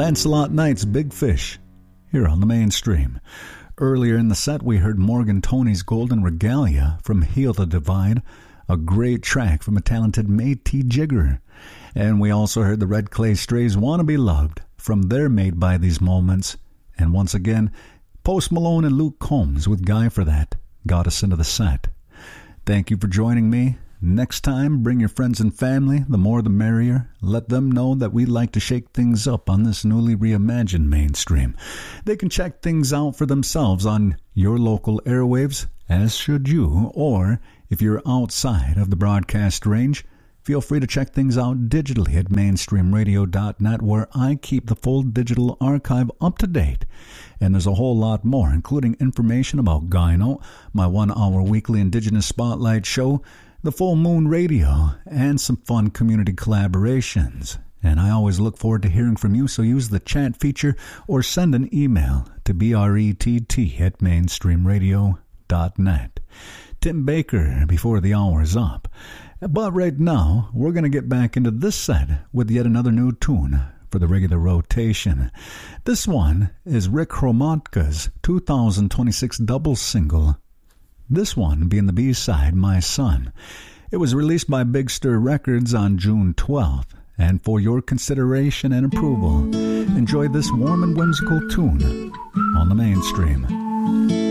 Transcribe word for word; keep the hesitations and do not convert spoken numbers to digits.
Lancelot Knight's Big Fish, here on the Mainstream. Earlier in the set, we heard Morgan Tony's Golden Regalia from Heal the Divide, a great track from a talented Métis jigger. And we also heard the Red Clay Strays Wanna Be Loved from their Made by These Moments. And once again, Post Malone and Luke Combs with Guy for That got us into the set. Thank you for joining me. Next time, bring your friends and family, the more the merrier. Let them know that we'd like to shake things up on this newly reimagined Mainstream. They can check things out for themselves on your local airwaves, as should you, or if you're outside of the broadcast range, feel free to check things out digitally at mainstream radio dot net, where I keep the full digital archive up to date. And there's a whole lot more, including information about Gyno, my one-hour weekly Indigenous Spotlight show, the Full Moon Radio, and some fun community collaborations. And I always look forward to hearing from you, so use the chat feature or send an email to brett at mainstream radio dot net. Tim Baker before the hour is up. But right now, we're going to get back into this set with yet another new tune for the regular rotation. This one is Rick Hromatka's two thousand twenty-six double single, this one being the B-side, My Son. It was released by Big Stir Records on June twelfth. And for your consideration and approval, enjoy this warm and whimsical tune on the Mainstream.